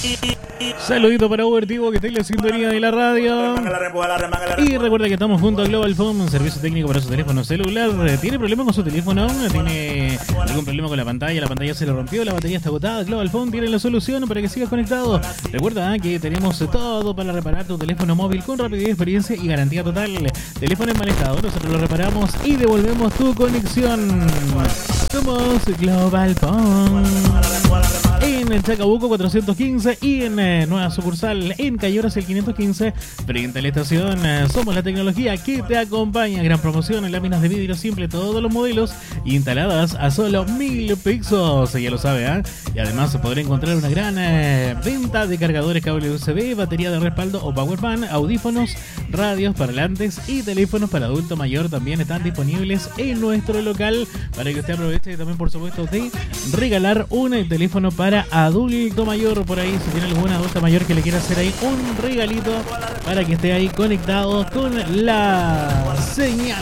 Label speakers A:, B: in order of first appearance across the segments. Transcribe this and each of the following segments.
A: Saludito para Ubertivo que está en la sintonía de la radio. Y recuerda que estamos junto a Global Phone, un servicio técnico para su teléfono celular. ¿Tiene problemas con su teléfono? ¿Tiene algún problema con la pantalla se le rompió, la batería está agotada? Global Phone tiene la solución para que sigas conectado. Recuerda que tenemos todo para reparar tu teléfono móvil con rapidez, experiencia y garantía total. Teléfono en mal estado, nosotros lo reparamos y devolvemos tu conexión. Somos Global Phone. En Chacabuco 415 y en nueva sucursal en Cayoras el 515 frente a la estación. Somos la tecnología que te acompaña. Gran promoción en láminas de vidrio simple, todos los modelos instaladas a solo 1.000 pesos. Ya lo sabe, ¿eh? Y además se podrá encontrar una gran venta de cargadores, cable USB, batería de respaldo o power bank, audífonos, radios, parlantes y teléfonos para adulto mayor. También están disponibles en nuestro local para que usted aproveche y también, por supuesto, de regalar un teléfono para adulto mayor. Por ahí, si tiene alguna adulta mayor que le quiera hacer ahí un regalito para que esté ahí conectado con la señal.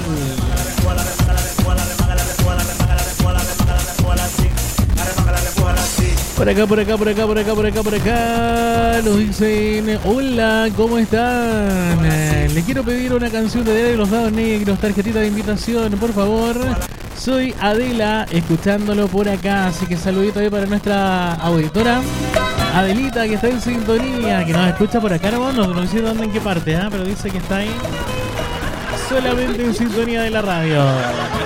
A: Por acá nos dicen: hola, ¿cómo están? Le quiero pedir una canción de Día de los Dados Negros, tarjetita de invitación, por favor. Soy Adela, escuchándolo por acá, así que saludito ahí para nuestra auditora Adelita, que está en sintonía, que nos escucha por acá, no dice dónde, en qué parte, pero dice que está ahí solamente en sintonía de la radio.